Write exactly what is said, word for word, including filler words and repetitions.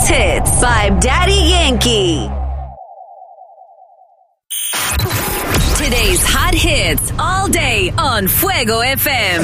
Greatest Hits by Daddy Yankee. Today's hot hits all day on Fuego F M.